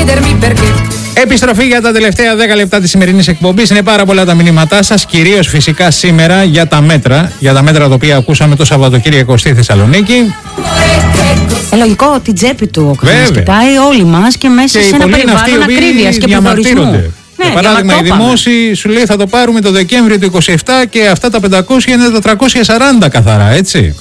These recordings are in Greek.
Επιστροφή για τα τελευταία 10 λεπτά της σημερινής εκπομπής. Είναι πάρα πολλά τα μηνύματά σας, κυρίως φυσικά σήμερα για τα μέτρα τα οποία ακούσαμε το Σαββατοκύριακο στη Θεσσαλονίκη. Λογικό, την τσέπη του ο καθένας κοιτάει, όλοι μας, και μέσα και σε ένα περιβάλλον ακρίβειας και πληθωρισμού. Ναι, για παράδειγμα, οι δημόσιοι σου λέει θα το πάρουμε το Δεκέμβριο του 27 και αυτά τα 500 είναι τα 340 καθαρά, έτσι.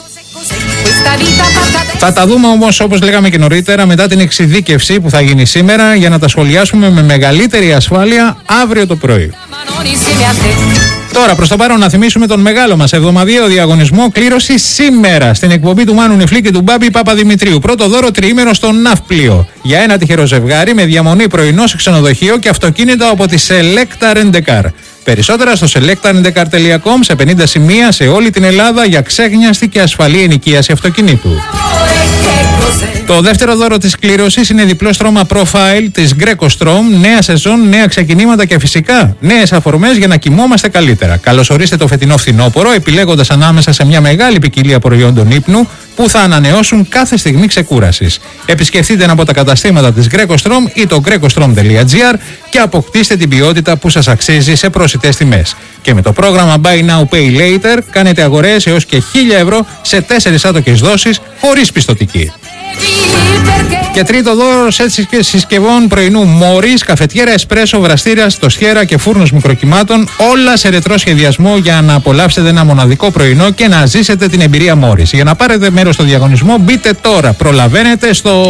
Θα τα δούμε όμως, όπως λέγαμε και νωρίτερα, μετά την εξειδίκευση που θα γίνει σήμερα, για να τα σχολιάσουμε με μεγαλύτερη ασφάλεια αύριο το πρωί. Τώρα, προς το παρόν, να θυμίσουμε τον μεγάλο μας εβδομαδιαίο διαγωνισμό κλήρωση σήμερα στην εκπομπή του Μάνου Νιφλή και του Μπάμπη Παπαδημητρίου. Πρώτο δώρο τριήμερο στο Ναύπλιο για ένα τυχερό ζευγάρι με διαμονή πρωινό σε ξενοδοχείο και αυτοκίνητο από τη Selecta Rent-A-Car. Περισσότερα στο selectarendcar.com, σε 50 σημεία σε όλη την Ελλάδα για ξέγνιαστη και ασφαλή ενοικίαση αυτοκινήτου. Το δεύτερο δώρο της κλήρωσης είναι διπλό στρώμα profile της Greco Strom, νέα σεζόν, νέα ξεκινήματα και φυσικά νέες αφορμές για να κοιμόμαστε καλύτερα. Καλωσορίστε το φετινό φθινόπωρο, επιλέγοντας ανάμεσα σε μια μεγάλη ποικιλία προϊόντων ύπνου που θα ανανεώσουν κάθε στιγμή ξεκούρασης. Επισκεφτείτε ένα από τα καταστήματα της Greco Strom ή το grecostrom.gr και αποκτήστε την ποιότητα που σας αξίζει σε προσιτές τιμές. Και με το πρόγραμμα Buy Now Pay Later κάνετε αγορές έως και 1.000 ευρώ σε 4 άτοκες δόσεις χωρίς πιστωτική. Και τρίτο δώρο, σετ συσκευών πρωινού Μόρις, καφετιέρα, εσπρέσο, βραστήρας, τοστιέρα και φούρνος μικροκυμάτων, όλα σε ρετρό σχεδιασμό για να απολαύσετε ένα μοναδικό πρωινό και να ζήσετε την εμπειρία Μόρις. Για να πάρετε μέρος στο διαγωνισμό, μπείτε τώρα. Προλαβαίνετε στο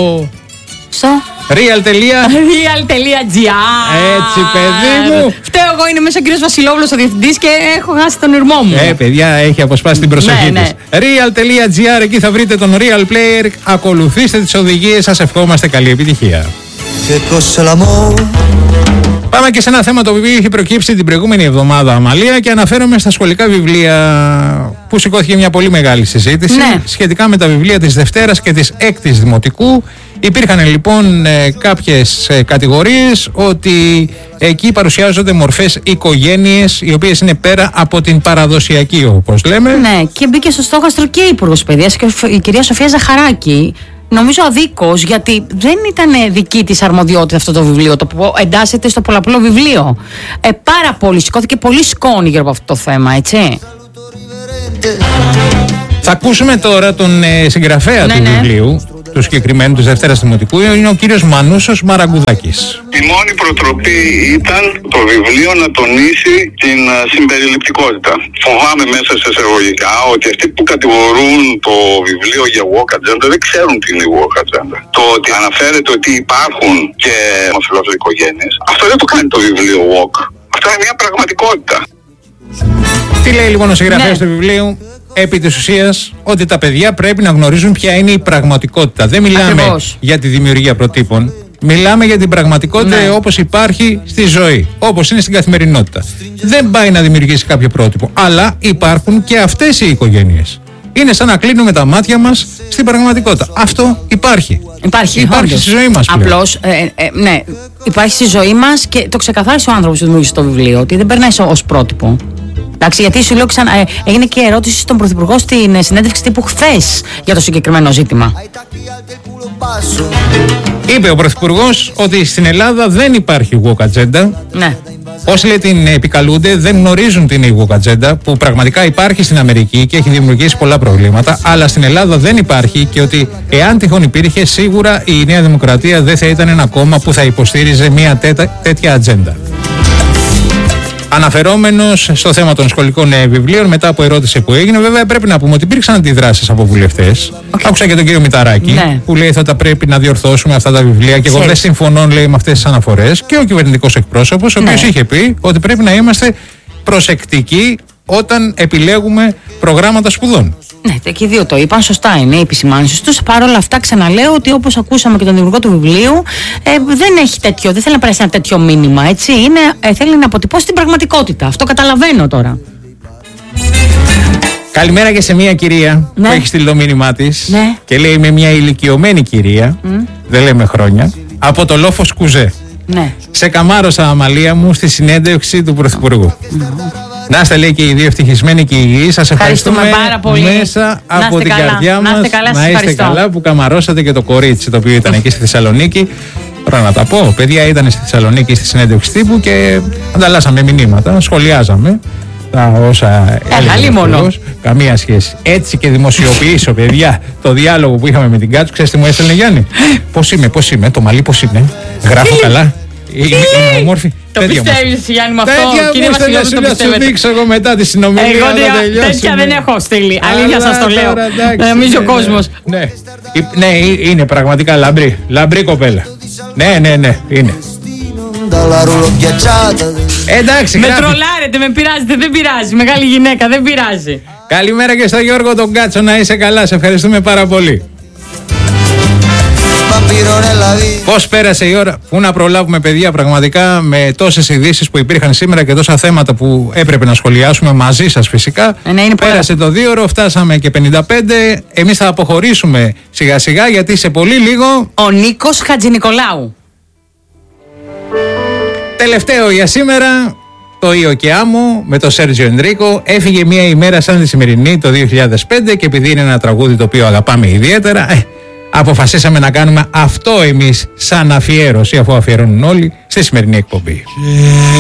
real.gr. Έτσι, παιδί μου. Φταίω εγώ, είναι μέσα ο κύριος Βασιλόπουλος ο διευθυντής και έχω χάσει τον ήρμό μου. Παιδιά, έχει αποσπάσει την προσοχή της. Real.gr, εκεί θα βρείτε τον Real Player. Ακολουθήστε τις οδηγίες, σας ευχόμαστε καλή επιτυχία. Πάμε και σε ένα θέμα το οποίο είχε προκύψει την προηγούμενη εβδομάδα, Αμαλία, και αναφέρομαι στα σχολικά βιβλία, που σηκώθηκε μια πολύ μεγάλη συζήτηση σχετικά με τα βιβλία της Δευτέρας και της Έκτης Δημοτικού. Υπήρχαν λοιπόν κάποιες κατηγορίες ότι εκεί παρουσιάζονται μορφές οικογένειες οι οποίες είναι πέρα από την παραδοσιακή, όπως λέμε. Ναι, και μπήκε στο στόχαστρο και η Υπουργός Παιδείας και η κυρία Σοφία Ζαχαράκη. Νομίζω αδίκως, γιατί δεν ήταν δική της αρμοδιότητα αυτό το βιβλίο, το που εντάσσεται στο πολλαπλό βιβλίο. Πάρα πολύ, σηκώθηκε πολύ σκόνη γύρω από αυτό το θέμα, έτσι. Θα ακούσουμε τώρα τον συγγραφέα του βιβλίου, του συγκεκριμένου της Δευτέρας Δημοτικού, είναι ο κύριος Μανούσος Μαραγκουδάκης. Η μόνη προτροπή ήταν το βιβλίο να τονίσει την συμπεριληπτικότητα. Φοβάμαι μέσα σε εισαγωγικά ότι αυτοί που κατηγορούν το βιβλίο για woke agenda δεν ξέρουν τι είναι η woke agenda. Το ότι αναφέρεται ότι υπάρχουν και ομοφυλόφιλες οικογένειες, αυτό δεν το κάνει το βιβλίο woke. Αυτό είναι μια πραγματικότητα. Τι λέει λοιπόν ο συγγραφέας του βιβλίου? Επί της ουσίας ότι τα παιδιά πρέπει να γνωρίζουν ποια είναι η πραγματικότητα. Δεν μιλάμε για τη δημιουργία προτύπων. Μιλάμε για την πραγματικότητα όπως υπάρχει στη ζωή, όπως είναι στην καθημερινότητα. Δεν πάει να δημιουργήσει κάποιο πρότυπο, αλλά υπάρχουν και αυτές οι οικογένειες. Είναι σαν να κλείνουμε τα μάτια μας στην πραγματικότητα. Αυτό υπάρχει. Υπάρχει στη ζωή μας πλέον. Απλώς, υπάρχει στη ζωή μας και το ξεκαθάρισε ο άνθρωπος που δημιούργησε το βιβλίο, ότι δεν περνάει ως πρότυπο. Εντάξει, γιατί σου λέω έγινε και ερώτηση στον Πρωθυπουργό στην συνέντευξη τύπου χθες για το συγκεκριμένο ζήτημα. Είπε ο Πρωθυπουργός ότι στην Ελλάδα δεν υπάρχει woke agenda. Ναι. Όσοι λέει την επικαλούνται δεν γνωρίζουν την woke agenda, που πραγματικά υπάρχει στην Αμερική και έχει δημιουργήσει πολλά προβλήματα, αλλά στην Ελλάδα δεν υπάρχει, και ότι εάν τυχόν υπήρχε, σίγουρα η Νέα Δημοκρατία δεν θα ήταν ένα κόμμα που θα υποστήριζε μια τέτοια ατζέντα. Αναφερόμενος στο θέμα των σχολικών βιβλίων, μετά από ερώτηση που έγινε, βέβαια πρέπει να πούμε ότι υπήρξαν αντιδράσεις από βουλευτές. Άκουσα και τον κύριο Μηταράκη, που λέει ότι θα πρέπει να διορθώσουμε αυτά τα βιβλία, και εγώ δεν συμφωνώ, λέει, με αυτές τις αναφορές. Και ο κυβερνητικός εκπρόσωπος, ο οποίος είχε πει ότι πρέπει να είμαστε προσεκτικοί όταν επιλέγουμε προγράμματα σπουδών. Ναι, και οι δύο το είπαν, σωστά είναι οι επισημάνσεις τους. Παρ' όλα αυτά, ξαναλέω ότι όπως ακούσαμε και τον δημιουργό του βιβλίου, δεν έχει τέτοιο, δεν θέλει να περάσει ένα τέτοιο μήνυμα, έτσι. Θέλει να αποτυπώσει την πραγματικότητα. Αυτό καταλαβαίνω τώρα. Καλημέρα και σε μια κυρία που έχει στείλει το μήνυμά της και λέει: είμαι μια ηλικιωμένη κυρία, δεν λέμε χρόνια, από το Λόφος Κουζέ. Σε καμάρωσα, Αμαλία μου, στη συνέντευξη του Πρωθυπουργού. Να είστε, λέει, και οι δύο ευτυχισμένοι και υγιεί. Σας ευχαριστούμε πάρα πολύ. Μέσα από την καρδιά μας. Να είστε καλά που καμαρώσατε και το κορίτσι το οποίο ήταν εκεί στη Θεσσαλονίκη. Τώρα να τα πω. Παιδιά ήταν στη Θεσσαλονίκη στη συνέντευξη τύπου και ανταλλάσσαμε μηνύματα, σχολιάζαμε τα όσα έλεγε. Καμία σχέση. Έτσι και δημοσιοποιήσω, παιδιά, το διάλογο που είχαμε με την Κάτσου. Ξέρεις τι μου έστελνε, Γιάννη? Πώς είμαι, το μαλλί πώς είναι? Γράφω καλά? Είναι όμορφη? Το πιστεύεις, Γιάννη, με αυτό? Κύριε Βασιλιά, το πιστεύετε? Να σου δείξω εγώ μετά τη συνομιλία. Εγώ τέτοια δεν έχω στείλει. Αλήθεια σας το λέω. Νομίζω ο κόσμος. Ναι, είναι πραγματικά λαμπρή κοπέλα. Ναι, είναι. Εντάξει, με τρολάρετε, με πειράζετε, δεν πειράζει. Μεγάλη γυναίκα, δεν πειράζει. Καλημέρα και στο Γιώργο τον Κάτσο, να είσαι καλά. Σε ευχαριστούμε πάρα πολύ. Πώς πέρασε η ώρα? Πού να προλάβουμε, παιδιά, πραγματικά, με τόσες ειδήσεις που υπήρχαν σήμερα και τόσα θέματα που έπρεπε να σχολιάσουμε μαζί σας φυσικά. Πέρασε το 2ωρο, φτάσαμε και 55. Εμείς θα αποχωρήσουμε σιγά σιγά γιατί σε πολύ λίγο ο Νίκος Χατζηνικολάου. Τελευταίο για σήμερα, το Io και Amo με τον Σέρτζιο Ενρίκο. Έφυγε μια ημέρα σαν τη σημερινή το 2005 και επειδή είναι ένα τραγούδι το οποίο αγαπάμε ιδιαίτερα, αποφασίσαμε να κάνουμε αυτό εμείς σαν αφιέρωση, αφού αφιερώνουν όλοι, στη σημερινή εκπομπή.